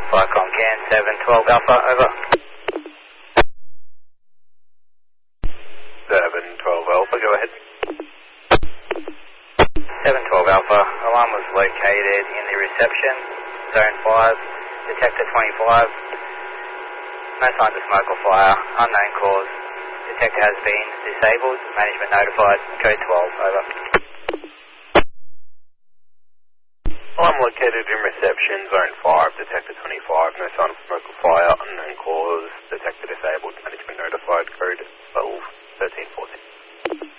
Alpha, Comcan 712 Alpha, over. 712 Alpha, go ahead. 712 Alpha, alarm was located in the reception, zone 5, detector 25, no signs of smoke or fire, unknown cause, detector has been disabled, management notified, code 12, over. Alarm located in reception, zone 5, detector 25, no sign of smoke or fire, unknown cause, detector disabled, management notified, code 12, 13, 14.